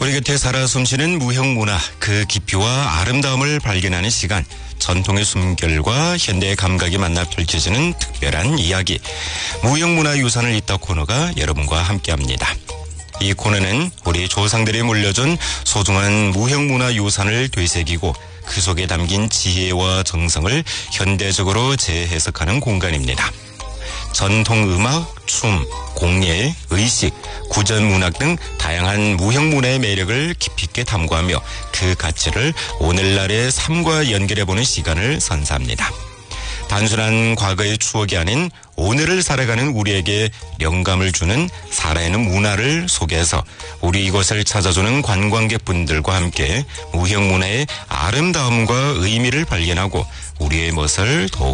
우리 곁에 살아 숨쉬는 무형문화, 그 깊이와 아름다움을 발견하는 시간, 전통의 숨결과 현대의 감각이 만나 펼쳐지는 특별한 이야기, 무형문화유산을 잇다 코너가 여러분과 함께합니다. 이 코너는 우리 조상들이 물려준 소중한 무형문화유산을 되새기고 그 속에 담긴 지혜와 정성을 현대적으로 재해석하는 공간입니다. 전통음악, 춤, 공예, 의식, 구전문학 등 다양한 무형문화의 매력을 깊이 있게 탐구하며 그 가치를 오늘날의 삶과 연결해보는 시간을 선사합니다. 단순한 과거의 추억이 아닌 오늘을 살아가는 우리에게 영감을 주는 살아있는 문화를 소개해서 우리 이곳을 찾아주는 관광객분들과 함께 무형문화의 아름다움과 의미를 발견하고 우리의 멋을 더욱